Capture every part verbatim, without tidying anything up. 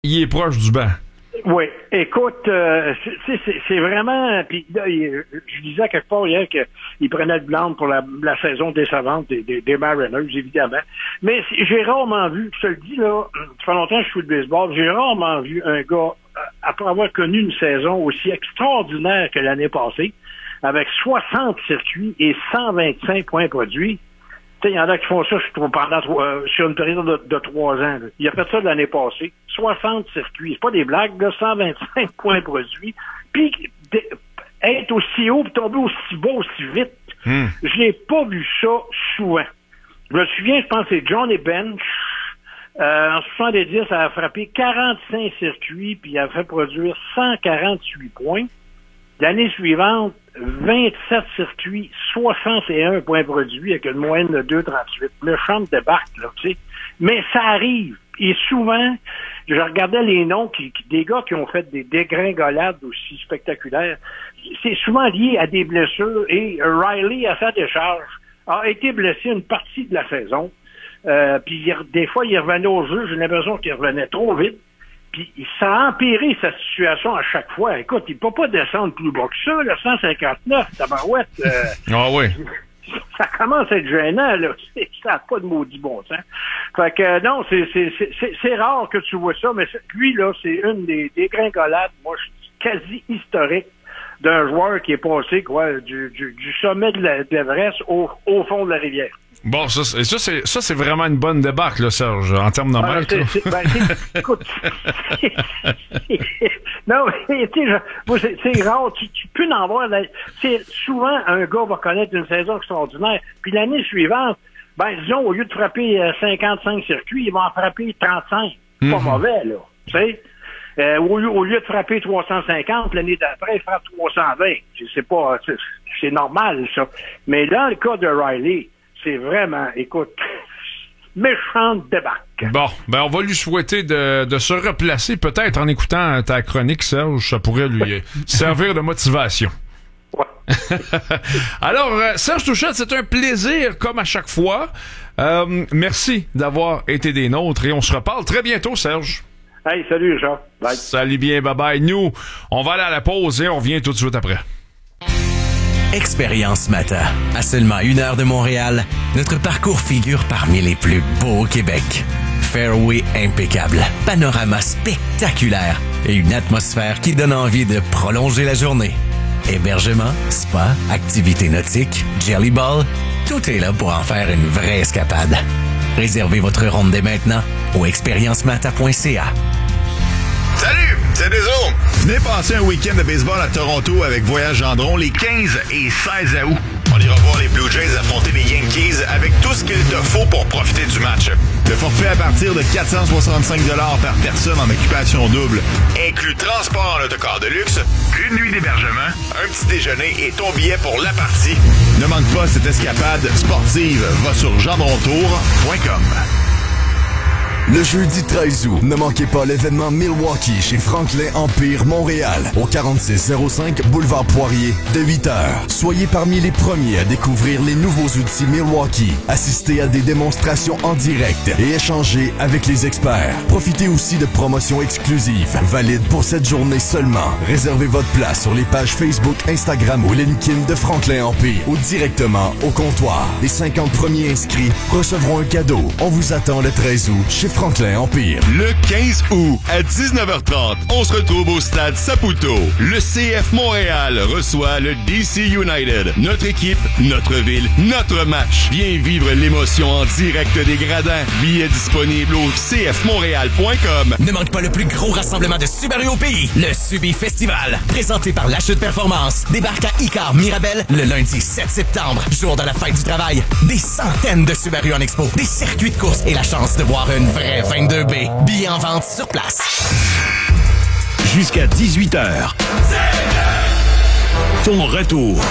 il est proche du banc. Oui, écoute, euh, c'est, c'est, c'est vraiment... Puis là, il, je disais quelque part hier qu'il prenait le blanc pour la, la saison décevante des, des, des Mariners, évidemment. Mais j'ai rarement vu, je te le dis là, ça fait longtemps que je fais du baseball, j'ai rarement vu un gars, après avoir connu une saison aussi extraordinaire que l'année passée, avec soixante circuits et cent vingt-cinq points produits. Tu sais, il y en a qui font ça je trouve, pendant euh, sur une période de, de trois ans. Là. Il a fait ça de l'année passée. soixante circuits. C'est pas des blagues, là, cent vingt-cinq points produits. Puis de, être aussi haut et tomber aussi bas, aussi vite. Mm. Je n'ai pas vu ça souvent. Je me souviens, je pense que c'est Johnny Bench. Euh, en soixante-dix, ça a frappé quarante-cinq circuits, puis il a fait produire cent quarante-huit points. L'année suivante, vingt-sept circuits, soixante et un points produits avec une moyenne de deux virgule trente-huit. Le champ débarque, là, tu sais. Mais ça arrive. Et souvent, je regardais les noms qui, qui, des gars qui ont fait des dégringolades aussi spectaculaires. C'est souvent lié à des blessures. Et Riley, à sa décharge, a été blessé une partie de la saison. Euh, puis il, des fois, il revenait au jeu. J'ai l'impression qu'il revenait trop vite. Puis ça a empiré sa situation à chaque fois. Écoute, il ne peut pas descendre plus bas que ça, le cent cinquante-neuf, tabarouette. Euh, ah oui. Ça commence à être gênant, là. C'est, ça n'a pas de maudit bon sens. Fait que, non, c'est, c'est, c'est, c'est, c'est rare que tu vois ça, mais lui, là, c'est une des, des gringolades, moi, quasi historique d'un joueur qui est passé, quoi, du, du, du sommet de, la, de l'Everest au, au fond de la rivière. Bon, ça, c'est, ça, c'est, ça, c'est vraiment une bonne débarque, là, Serge, en termes de ah, mètres. C'est, c'est, ben, c'est, écoute, c'est, c'est, non, mais, tu sais, moi, c'est, c'est rare, tu, tu peux en voir, là, c'est, souvent, un gars va connaître une saison extraordinaire, puis l'année suivante, ben, disons, au lieu de frapper euh, cinquante-cinq circuits, il va en frapper trente-cinq. C'est mm-hmm. pas mauvais, là, tu sais. Euh, au, lieu, au lieu de frapper trois cent cinquante, l'année d'après, il frappe trois cent vingt. C'est pas, c'est, c'est normal, ça. Mais dans le cas de Riley, c'est vraiment, écoute, méchante débarque. Bon, ben on va lui souhaiter de, de se replacer, peut-être en écoutant ta chronique, Serge, ça pourrait lui servir de motivation. Ouais. Alors, euh, Serge Touchette, c'est un plaisir, comme à chaque fois. Euh, merci d'avoir été des nôtres et on se reparle très bientôt, Serge. Hey, salut, Jean. Bye. Salut bien, bye-bye. Nous, on va aller à la pause et on revient tout de suite après. Expérience Mata. À seulement une heure de Montréal, notre parcours figure parmi les plus beaux au Québec. Fairway impeccable, panorama spectaculaire et une atmosphère qui donne envie de prolonger la journée. Hébergement, spa, activités nautiques, jelly ball, tout est là pour en faire une vraie escapade. Réservez votre ronde dès maintenant au expérience mata point c a. Salut, c'est Deso. Venez passer un week-end de baseball à Toronto avec Voyage Gendron les quinze et seize août. On ira voir les Blue Jays affronter les Yankees avec tout ce qu'il te faut pour profiter du match. Le forfait à partir de quatre cent soixante-cinq dollars par personne en occupation double. Inclut transport en autocar de luxe, une nuit d'hébergement, un petit déjeuner et ton billet pour la partie. Ne manque pas cette escapade sportive. Va sur gendrontour point com. Le jeudi treize août, ne manquez pas l'événement Milwaukee chez Franklin Empire Montréal, au quarante-six zéro cinq Boulevard Poirier, de huit heures. Soyez parmi les premiers à découvrir les nouveaux outils Milwaukee, assistez à des démonstrations en direct et échangez avec les experts. Profitez aussi de promotions exclusives, valides pour cette journée seulement. Réservez votre place sur les pages Facebook, Instagram ou LinkedIn de Franklin Empire ou directement au comptoir. Les cinquante premiers inscrits recevront un cadeau. On vous attend le treize août chez Franklin Empire. Le quinze août à dix-neuf heures trente, on se retrouve au stade Saputo. Le C F Montréal reçoit le D C United. Notre équipe, notre ville, notre match. Viens vivre l'émotion en direct des gradins. Billets disponibles au c f montréal point com. Ne manque pas le plus gros rassemblement de Subaru au pays, le Subi Festival. Présenté par l'achat de performance. Débarque à Icar Mirabel le lundi sept septembre, jour de la fête du travail. Des centaines de Subaru en expo, des circuits de course et la chance de voir une vraie vingt-deux B. Billets en vente sur place. Jusqu'à dix-huit heures. Ton retour.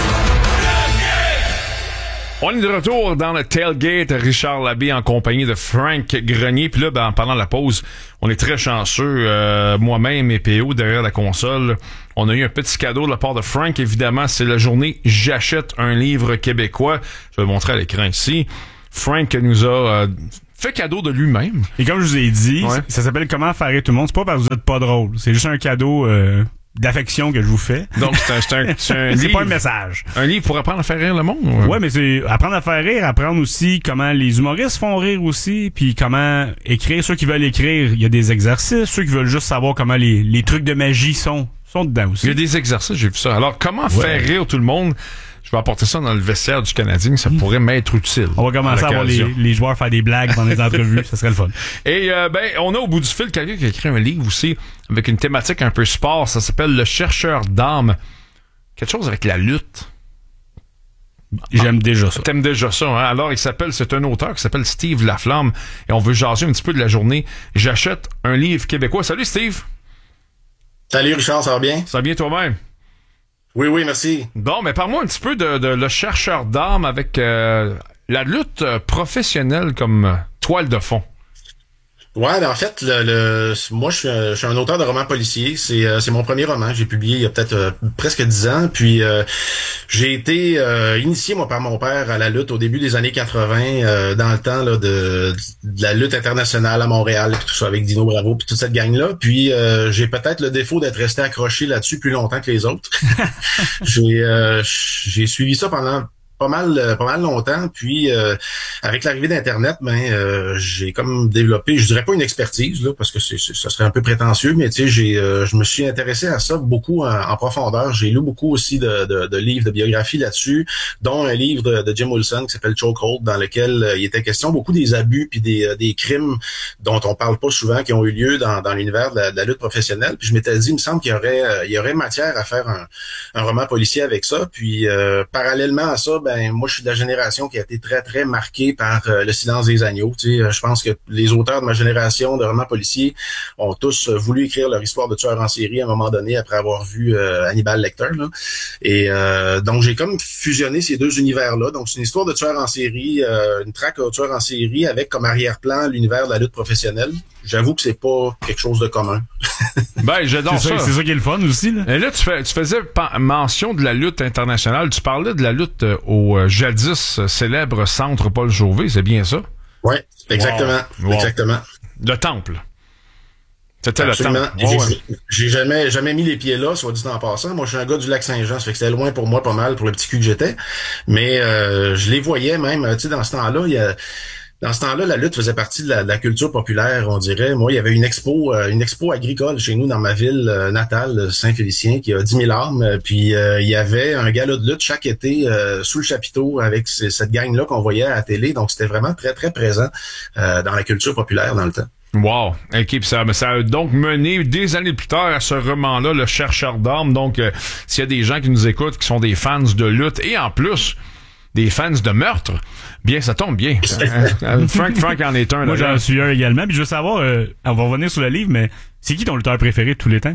On est de retour dans le tailgate, Richard Labbé en compagnie de Frank Grenier. Puis là, ben, pendant la pause, on est très chanceux, euh, moi-même et P O derrière la console. On a eu un petit cadeau de la part de Frank. Évidemment, c'est la journée J'achète un livre québécois. Je vais le montrer à l'écran ici. Frank nous a... Euh, fait cadeau de lui-même. Et comme je vous ai dit, ouais. ça s'appelle Comment faire rire tout le monde. C'est pas parce que vous êtes pas drôle. C'est juste un cadeau euh, d'affection que je vous fais. Donc, c'est un, c'est un, c'est un c'est livre. pas un message. Un livre pour apprendre à faire rire le monde? Ouais, ouais mais c'est apprendre à faire rire, apprendre aussi comment les humoristes font rire aussi, puis comment écrire. Ceux qui veulent écrire, il y a des exercices. Ceux qui veulent juste savoir comment les, les trucs de magie sont, sont dedans aussi. Il y a des exercices, j'ai vu ça. Alors, comment ouais. faire rire tout le monde? Je vais apporter ça dans le vestiaire du Canadien, ça pourrait m'être utile. On va commencer à, à voir les, les joueurs faire des blagues dans les entrevues, ça serait le fun. Et euh, ben, on a au bout du fil quelqu'un qui a écrit un livre aussi avec une thématique un peu sport, ça s'appelle Le chercheur d'âme. Quelque chose avec la lutte. J'aime ah, déjà ça. T'aimes déjà ça, hein? Alors, il s'appelle, c'est un auteur qui s'appelle Steve Laflamme et on veut jaser un petit peu de la journée. J'achète un livre québécois. Salut Steve! Salut Richard, ça va bien? Ça va bien toi-même? Oui, oui, merci. Bon, mais parle-moi un petit peu de, de Le chercheur d'âme avec euh, la lutte professionnelle comme toile de fond. Ouais, ben en fait, le, le moi je suis, un, je suis un auteur de romans policiers. C'est euh, c'est mon premier roman. J'ai publié il y a peut-être euh, presque dix ans. Puis euh, j'ai été euh, initié moi par mon père à la lutte au début des années quatre-vingts, euh, dans le temps là de, de la lutte internationale à Montréal, puis tout ça avec Dino Bravo, puis toute cette gang-là. Puis euh, j'ai peut-être le défaut d'être resté accroché là-dessus plus longtemps que les autres. j'ai euh, j'ai suivi ça pendant pas mal pas mal longtemps, puis euh, avec l'arrivée d'internet, ben euh, j'ai comme développé, je dirais pas une expertise là parce que c'est, c'est ça serait un peu prétentieux, mais tu sais j'ai euh, je me suis intéressé à ça beaucoup en, en profondeur. J'ai lu beaucoup aussi de, de, de livres de biographie là-dessus, dont un livre de, de Jim Wilson qui s'appelle Chokehold, dans lequel euh, il était question beaucoup des abus puis des euh, des crimes dont on parle pas souvent qui ont eu lieu dans dans l'univers de la, de la lutte professionnelle. Puis je m'étais dit, il me semble qu'il y aurait euh, il y aurait matière à faire un, un roman policier avec ça. Puis euh, parallèlement à ça, ben Ben, moi, je suis de la génération qui a été très, très marquée par euh, Le silence des agneaux. Tu sais, je pense que les auteurs de ma génération de romans policiers ont tous euh, voulu écrire leur histoire de tueur en série à un moment donné après avoir vu euh, Hannibal Lecter. Là. Et euh, donc, j'ai comme fusionné ces deux univers-là. Donc, c'est une histoire de tueur en série, euh, une traque au tueur en série avec comme arrière-plan l'univers de la lutte professionnelle. J'avoue que c'est pas quelque chose de commun. Ben, j'adore c'est ça. ça. C'est ça qui est le fun aussi. Là, Et là tu, fais, tu faisais mention de la lutte internationale. Tu parlais de la lutte au euh, jadis célèbre Centre Paul Jauvet, c'est bien ça? Oui, exactement. Wow. Exactement. Wow. Le temple. C'était Absolument. le temple. Oh, j'ai, ouais. j'ai jamais jamais mis les pieds là, soit dit en passant. Moi, je suis un gars du Lac-Saint-Jean, ça fait que c'était loin pour moi pas mal pour le petit cul que j'étais. Mais euh, je les voyais même, tu sais, dans ce temps-là, il y a... Dans ce temps-là, la lutte faisait partie de la, de la culture populaire, on dirait. Moi, il y avait une expo, euh, une expo agricole chez nous dans ma ville euh, natale, Saint-Félicien, qui a dix mille âmes. Puis euh, il y avait un galop de lutte chaque été euh, sous le chapiteau avec c- cette gang-là qu'on voyait à la télé. Donc c'était vraiment très très présent euh, dans la culture populaire dans le temps. Wow. OK, ça, ça a donc mené des années plus tard à ce roman-là, Le chercheur d'âme. Donc, euh, s'il y a des gens qui nous écoutent, qui sont des fans de lutte, et en plus, des fans de meurtre, bien, ça tombe bien. Frank, Frank en est un. Moi, là, j'en suis un également. Puis je veux savoir, euh, on va revenir sur le livre, mais c'est qui ton lutteur préféré de tous les temps?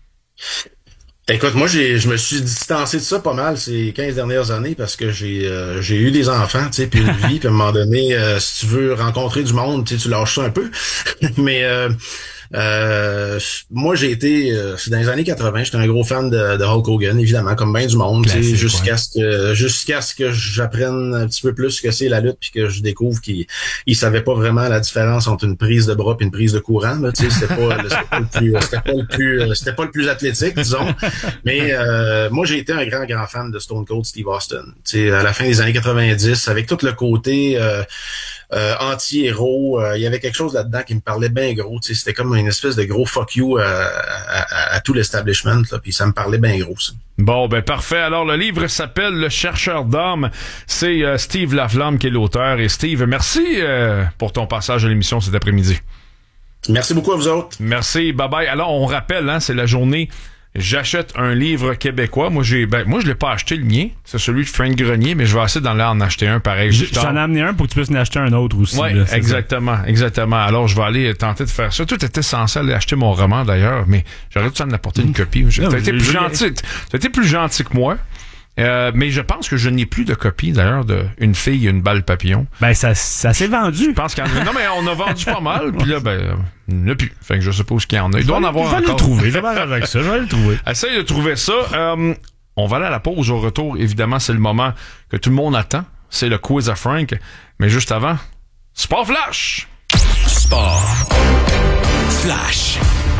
Écoute, moi, j'ai, je me suis distancé de ça pas mal ces quinze dernières années parce que j'ai, euh, j'ai eu des enfants, tu sais, puis une vie, puis à un moment donné, euh, si tu veux rencontrer du monde, tu sais, tu lâches ça un peu. Mais euh, euh, moi, j'ai été, euh, dans les années quatre-vingts, j'étais un gros fan de, de Hulk Hogan, évidemment, comme bien du monde, tu sais, jusqu'à ce que, jusqu'à ce que j'apprenne un petit peu plus ce que c'est la lutte, puis que je découvre qu'il, il savait pas vraiment la différence entre une prise de bras et une prise de courant, là, tu sais, c'était pas, c'était pas le plus, c'était pas le plus, c'était pas le plus athlétique, disons. Mais euh, moi, j'ai été un grand, grand fan de Stone Cold Steve Austin. Tu sais, à la fin des années quatre-vingt-dix, avec tout le côté euh, euh, anti-héros, euh, il y avait quelque chose là-dedans qui me parlait bien gros. Tu sais, c'était comme une espèce de gros fuck you à, à, à, à tout l'establishment, là, puis ça me parlait bien gros, ça. Bon, ben parfait. Alors, le livre s'appelle Le chercheur d'âme. C'est euh, Steve Laflamme qui est l'auteur. Et Steve, merci euh, pour ton passage à l'émission cet après-midi. Merci beaucoup à vous autres. Merci, bye-bye. Alors, on rappelle, hein, c'est la journée... J'achète un livre québécois. Moi, j'ai, ben, moi, je l'ai pas acheté le mien. C'est celui de Frank Grenier, mais je vais essayer d'en aller en acheter un pareil. Je, j'en ai amené un pour que tu puisses en acheter un autre aussi. Oui, exactement, ça. exactement. Alors, je vais aller tenter de faire ça. Tout était censé aller acheter mon roman d'ailleurs, mais j'aurais dû en apporter une copie. Tu as été plus gentil. Tu as été plus gentil que moi. Euh, mais je pense que je n'ai plus de copie d'ailleurs de Une fille, une balle papillon. Ben ça, ça s'est vendu. Je pense qu'il y en a. Non mais on a vendu pas mal. Puis là, ben il n'y en a plus. Fait que je suppose qu'il y en a. Il doit en avoir encore. Je vais le trouver. Je vais m'arranger avec ça. Je vais le trouver. Essaye de trouver ça. Euh, on va aller à la pause. Au retour, évidemment, c'est le moment que tout le monde attend. C'est le quiz à Frank. Mais juste avant, Sport Flash. sport. Flash